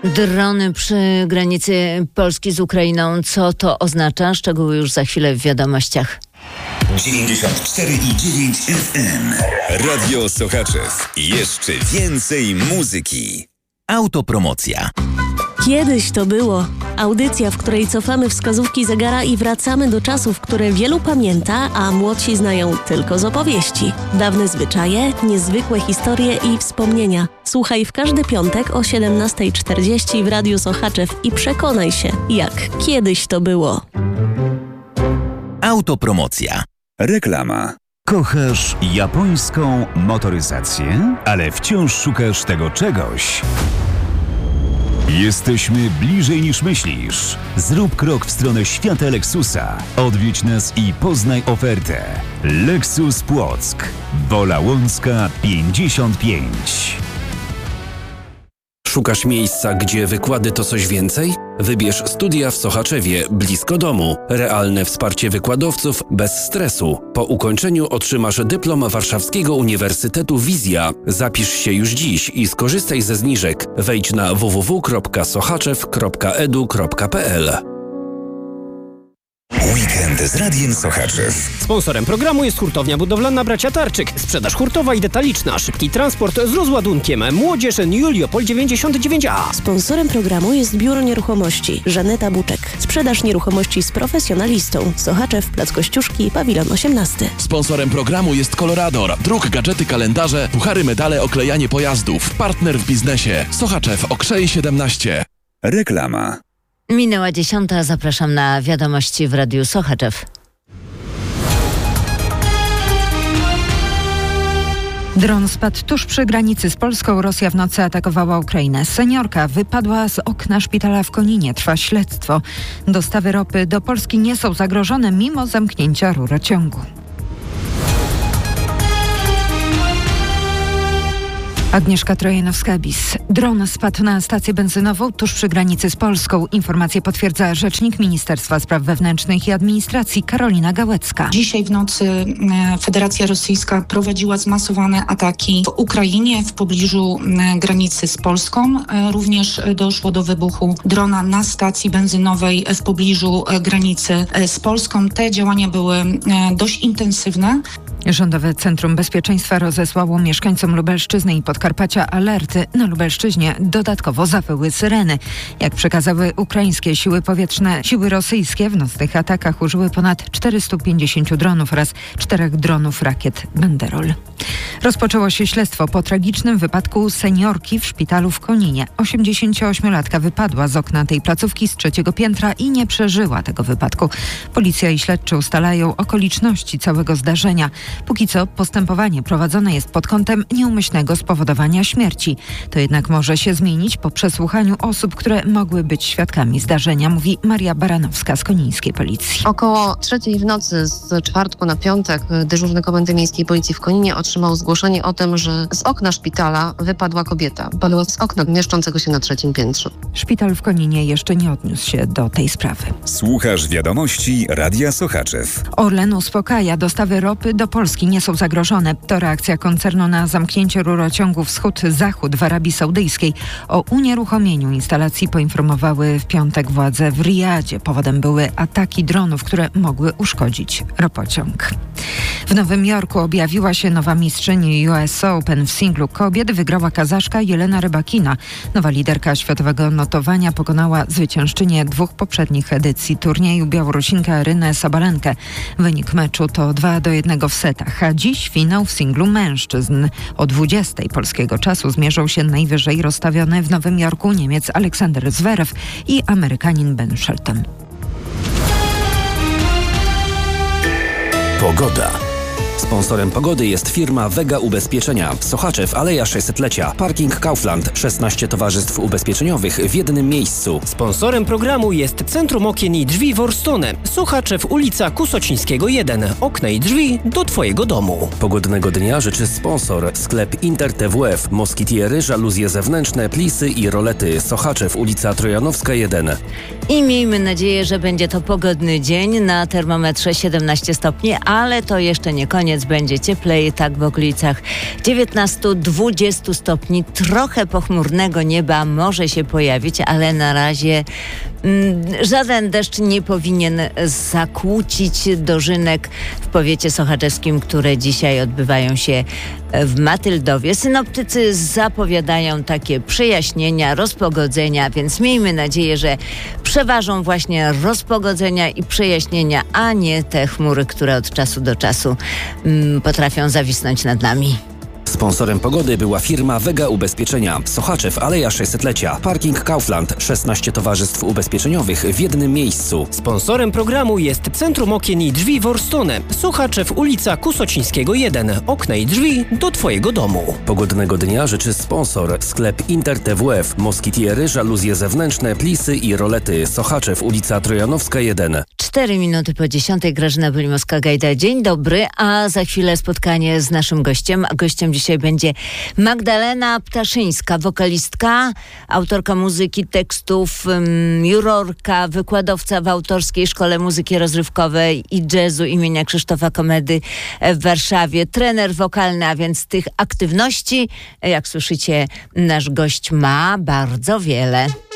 Drony przy granicy Polski z Ukrainą. Co to oznacza? Szczegóły już za chwilę w wiadomościach. 94,9 FM. Radio Sochaczew. Jeszcze więcej muzyki. Autopromocja. Kiedyś to było. Audycja, w której cofamy wskazówki zegara i wracamy do czasów, które wielu pamięta, a młodsi znają tylko z opowieści. Dawne zwyczaje, niezwykłe historie i wspomnienia. Słuchaj w każdy piątek o 17:40 w Radiu Sochaczew i przekonaj się, jak kiedyś to było. Autopromocja. Reklama. Kochasz japońską motoryzację, ale wciąż szukasz tego czegoś? Jesteśmy bliżej niż myślisz. Zrób krok w stronę świata Lexusa. Odwiedź nas i poznaj ofertę. Lexus Płock. Wola Łącka 55. Szukasz miejsca, gdzie wykłady to coś więcej? Wybierz studia w Sochaczewie, blisko domu. Realne wsparcie wykładowców bez stresu. Po ukończeniu otrzymasz dyplom Warszawskiego Uniwersytetu Wizja. Zapisz się już dziś i skorzystaj ze zniżek. Wejdź na www.sochaczew.edu.pl. Weekend z Radiem Sochaczew. Sponsorem programu jest hurtownia budowlana Bracia Tarczyk. Sprzedaż hurtowa i detaliczna. Szybki transport z rozładunkiem. Młodzież Juliopol 99A. Sponsorem programu jest Biuro Nieruchomości Żaneta Buczek. Sprzedaż nieruchomości z profesjonalistą. Sochaczew, Plac Kościuszki, Pawilon 18. Sponsorem programu jest Colorador. Druk, gadżety, kalendarze, puchary, medale, oklejanie pojazdów. Partner w biznesie. Sochaczew, Okrzej 17. Reklama. Minęła 10. Zapraszam na wiadomości w Radiu Sochaczew. Dron spadł tuż przy granicy z Polską. Rosja w nocy atakowała Ukrainę. Seniorka wypadła z okna szpitala w Koninie. Trwa śledztwo. Dostawy ropy do Polski nie są zagrożone mimo zamknięcia rurociągu. Agnieszka Trojanowska-Bis. Dron spadł na stację benzynową tuż przy granicy z Polską. Informację potwierdza rzecznik Ministerstwa Spraw Wewnętrznych i Administracji Karolina Gałecka. Dzisiaj w nocy Federacja Rosyjska prowadziła zmasowane ataki w Ukrainie, w pobliżu granicy z Polską. Również doszło do wybuchu drona na stacji benzynowej w pobliżu granicy z Polską. Te działania były dość intensywne. Rządowe Centrum Bezpieczeństwa rozesłało mieszkańcom Lubelszczyzny i Podkarpacia alerty. Na Lubelszczyźnie dodatkowo zawyły syreny. Jak przekazały ukraińskie siły powietrzne, siły rosyjskie w nocnych atakach użyły ponad 450 dronów oraz 4 dronów rakiet Banderol. Rozpoczęło się śledztwo po tragicznym wypadku seniorki w szpitalu w Koninie. 88-latka wypadła z okna tej placówki z 3. piętra i nie przeżyła tego wypadku. Policja i śledczy ustalają okoliczności całego zdarzenia. Póki co postępowanie prowadzone jest pod kątem nieumyślnego spowodowania śmierci. To jednak może się zmienić po przesłuchaniu osób, które mogły być świadkami zdarzenia, mówi Maria Baranowska z konińskiej policji. Około 3:00 w nocy z czwartku na piątek dyżurny Komendy Miejskiej Policji w Koninie otrzymał zgłoszenie o tym, że z okna szpitala wypadła kobieta. Wypadła z okna mieszczącego się na 3. piętrze. Szpital w Koninie jeszcze nie odniósł się do tej sprawy. Słuchasz wiadomości Radia Sochaczew. Orlen uspokaja, dostawy ropy do Polski nie są zagrożone. To reakcja koncernu na zamknięcie rurociągu Wschód-Zachód w Arabii Saudyjskiej. O unieruchomieniu instalacji poinformowały w piątek władze w Riyadzie. Powodem były ataki dronów, które mogły uszkodzić ropociąg. W Nowym Jorku objawiła się nowa mistrzyni US Open w singlu kobiet. Wygrała Kazaszka Jelena Rybakina. Nowa liderka światowego notowania pokonała zwyciężczynię 2 poprzednich edycji turnieju, Białorusinkę Rynę Sabalenkę. Wynik meczu to 2-1 w setach, a dziś finał w singlu mężczyzn. O 20:00 polskiego czasu zmierzą się najwyżej rozstawiony w Nowym Jorku Niemiec Aleksander Zverev i Amerykanin Ben Shelton. Pogoda. Sponsorem pogody jest firma Vega Ubezpieczenia. Sochaczew, Aleja 600-lecia. Parking Kaufland. 16 towarzystw ubezpieczeniowych w jednym miejscu. Sponsorem programu jest Centrum Okien i Drzwi Worstone. Sochaczew, ulica Kusocińskiego 1. Okna i drzwi do Twojego domu. Pogodnego dnia życzy sponsor. Sklep Inter TWF. Moskitiery, żaluzje zewnętrzne, plisy i rolety. Sochaczew, ulica Trojanowska 1. I miejmy nadzieję, że będzie to pogodny dzień. Na termometrze 17 stopni, ale to jeszcze nie koniec. koniec będzie cieplej, tak w okolicach 19-20 stopni. Trochę pochmurnego nieba może się pojawić, ale na razie żaden deszcz nie powinien zakłócić dożynek w powiecie sochaczewskim, które dzisiaj odbywają się w Matyldowie. Synoptycy zapowiadają takie przejaśnienia, rozpogodzenia, więc miejmy nadzieję, że przeważą właśnie rozpogodzenia i przejaśnienia, a nie te chmury, które od czasu do czasu potrafią zawisnąć nad nami. Sponsorem pogody była firma Vega Ubezpieczenia. Sochaczew, Aleja 600-lecia. Parking Kaufland. 16 towarzystw ubezpieczeniowych w jednym miejscu. Sponsorem programu jest Centrum Okien i Drzwi Worstone. Sochaczew, ulica Kusocińskiego 1. Okna i drzwi do Twojego domu. Pogodnego dnia życzy sponsor. Sklep Inter TWF. Moskitiery, żaluzje zewnętrzne, plisy i rolety. Sochaczew, ulica Trojanowska 1. 4 minuty po 10. Grażyna Bolimowska-Gajda. Dzień dobry, a za chwilę spotkanie z naszym gościem. A gościem dzisiaj będzie Magdalena Ptaszyńska, wokalistka, autorka muzyki, tekstów, jurorka, wykładowca w Autorskiej Szkole Muzyki Rozrywkowej i Jazzu imienia Krzysztofa Komedy w Warszawie. Trener wokalny, a więc tych aktywności, jak słyszycie, nasz gość ma bardzo wiele.